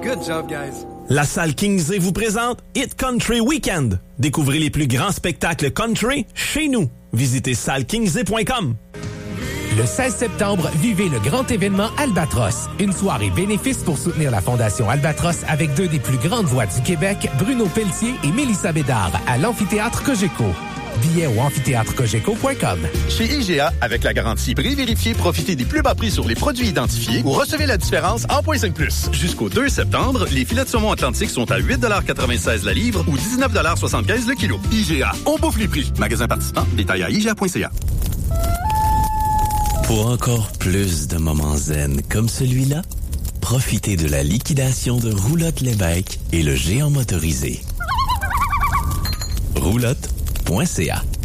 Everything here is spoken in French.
Good job, guys. La salle Kingsley vous présente Hit Country Weekend. Découvrez les plus grands spectacles country chez nous. Visitez sallekingsley.com. Le 16 septembre, vivez le grand événement Albatros. Une soirée bénéfice pour soutenir la Fondation Albatros avec deux des plus grandes voix du Québec, Bruno Pelletier et Mélissa Bédard, à l'Amphithéâtre Cogeco. Billets au amphitheatrecogeco.com. Chez IGA, avec la garantie prix vérifié, profitez des plus bas prix sur les produits identifiés ou recevez la différence en .5+. Jusqu'au 2 septembre, les filets de saumon Atlantique sont à 8,96 $ la livre ou 19,75 $ le kilo. IGA, on bouffe les prix. Magasin participant, détail à IGA.ca. Pour encore plus de moments zen comme celui-là, profitez de la liquidation de Roulotte Lévesque et le géant motorisé. Roulotte.ca